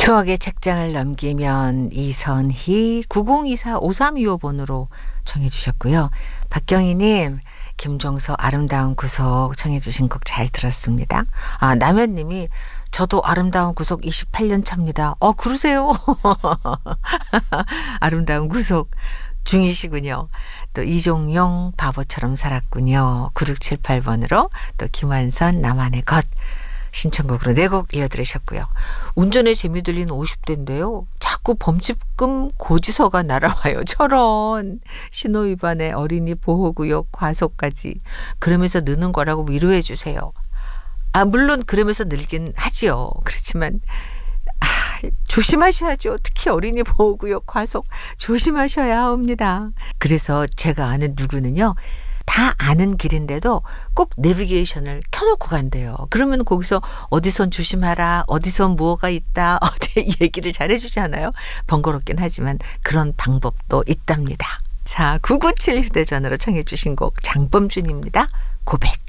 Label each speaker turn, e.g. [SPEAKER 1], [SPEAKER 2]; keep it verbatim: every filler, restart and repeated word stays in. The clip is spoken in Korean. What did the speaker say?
[SPEAKER 1] 추억의 책장을 넘기면 이선희 구공이사 오삼이오 번으로 청해 주셨고요. 박경희님 김종서 아름다운 구속 청해 주신 곡 잘 들었습니다. 아, 남현님이 저도 아름다운 구속 이십팔 년 차입니다. 어 그러세요? 아름다운 구속 중이시군요. 또 이종용 바보처럼 살았군요. 구육칠팔 번으로 또 김완선 나만의 것 신청곡으로 네 곡 이어들으셨고요. 운전에 재미 들린 오십 대인데요. 자꾸 범칙금 고지서가 날아와요. 저런 신호위반에 어린이 보호구역 과속까지. 그러면서 느는 거라고 위로해 주세요. 아 물론 그러면서 늘긴 하지요. 그렇지만 아, 조심하셔야죠. 특히 어린이 보호구역 과속 조심하셔야 합니다. 그래서 제가 아는 누구는요. 다 아는 길인데도 꼭 내비게이션을 켜놓고 간대요. 그러면 거기서 어디선 조심하라, 어디선 무엇가 있다, 어디 얘기를 잘해주잖아요. 번거롭긴 하지만 그런 방법도 있답니다. 자, 구구칠 휴대전화로 청해 주신 곡 장범준입니다. 고백.